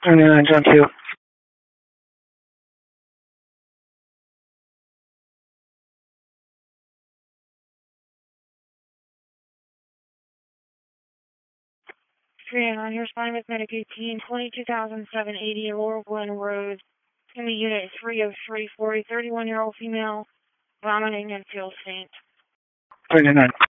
29, John 2. Here's Fine with Medic 18, 22,780 Laurel Glen Road. It's going to be unit 303 for a 31-year-old female vomiting and feel faint. 29.